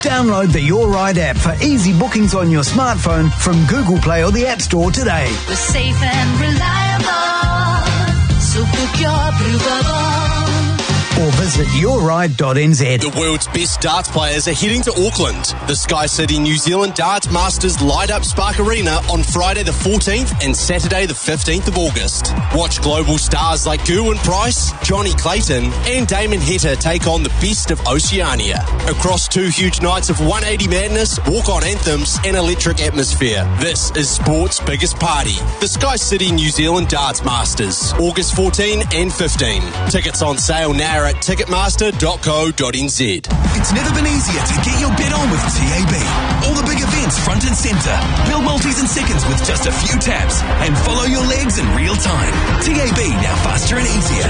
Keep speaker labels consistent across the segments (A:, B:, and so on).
A: Download the Your Ride app for easy bookings on your smartphone from Google Play or the App Store today.
B: We're safe and reliable, so book your Blue Bubble.
A: Or visit yourride.nz.
C: The world's best darts players are heading to Auckland. The Sky City New Zealand Darts Masters light up Spark Arena on Friday the 14th and Saturday the 15th of August. Watch global stars like Gerwyn Price, Johnny Clayton and Damon Heta take on the best of Oceania. Across 2 huge nights of 180 madness, walk-on anthems and electric atmosphere. This is sport's biggest party. The Sky City New Zealand Darts Masters, August 14 and 15. Tickets on sale now at ticketmaster.co.nz.
D: It's never been easier to get your bet on with TAB. All the big events front and centre. Build multis in seconds with just a few taps and follow your legs in real time. TAB, now faster and easier.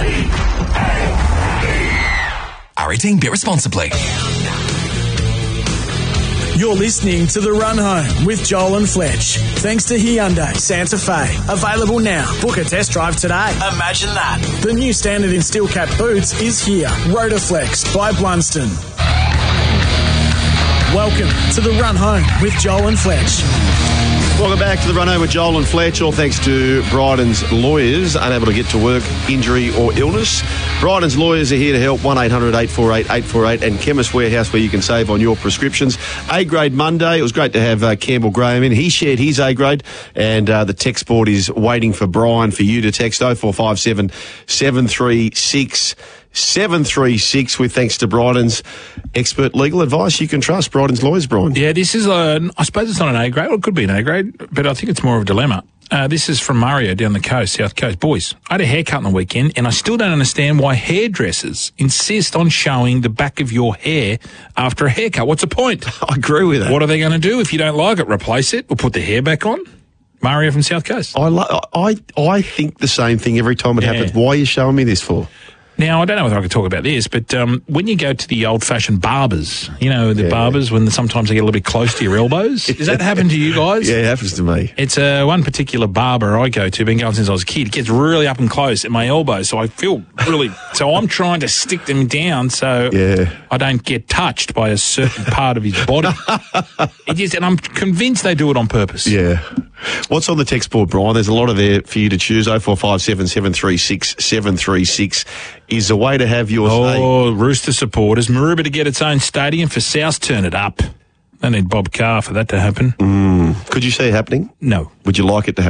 D: R18, bet responsibly.
E: You're listening to The Run Home with Joel and Fletch. Thanks to Hyundai Santa Fe. Available now. Book a test drive today. Imagine that. The new standard in steel cap boots is here. Rotaflex by Blunston. Welcome to The Run Home with Joel and Fletch.
F: Welcome back to The Run Home with Joel and Fletch. All thanks to Bryden's Lawyers. Unable to get to work, injury or illness. Bryden's Lawyers are here to help. 1-800-848-848 and Chemist Warehouse, where you can save on your prescriptions. A-grade Monday. It was great to have Campbell Graham in. He shared his A-grade, and the text board is waiting for Brian for you to text 0457 736 736 with thanks to Bryden's expert legal advice you can trust. Bryden's Lawyers, Brian.
G: Yeah, this is I suppose it's not an A-grade. Well, it could be an A-grade, but I think it's more of a dilemma. This is from Mario down the coast, South Coast. Boys, I had a haircut on the weekend, and I still don't understand why hairdressers insist on showing the back of your hair after a haircut. What's the point?
F: I agree with that.
G: What are they going to do? If you don't like it, replace it or put the hair back on? Mario from South Coast.
F: I think the same thing every time it happens. Why are you showing me this for?
G: Now, I don't know whether I could talk about this, but when you go to the old-fashioned barbers, you know, the barbers, when sometimes they get a little bit close to your elbows. Does that happen to you guys?
F: Yeah, it happens to me.
G: It's one particular barber I go to, been going since I was a kid. It gets really up and close at my elbows, so I feel really... So I'm trying to stick them down so I don't get touched by a certain part of his body. And I'm convinced they do it on purpose.
F: Yeah. What's on the text board, Brian? There's a lot of there for you to choose. 0457 736 736 is a way to have your say.
G: Oh, Rooster supporters. Maroubra to get its own stadium for South, turn it up. They need Bob Carr for that to happen.
F: Could you see it happening?
G: No.
F: Would you like it to happen?